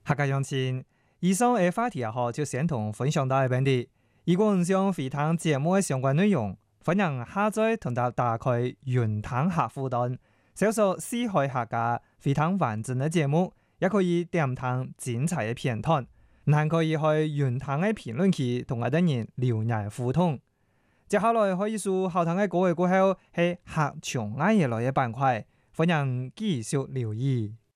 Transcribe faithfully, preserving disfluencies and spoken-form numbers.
客家鄉親，以上嘅話題後就先同分享到呢邊啲。如果唔想回聽節目嘅相關內容，歡迎下載同埋打開雲聽客戶端，搜索四海客家回聽完整嘅節目，也可以點聽精彩嘅片段。還可以去雲聽嘅評論區同我哋人留言互動。接下來可以數後堂嘅歌嘅過後係客場嗌嘢來嘅板塊，歡迎繼續留意。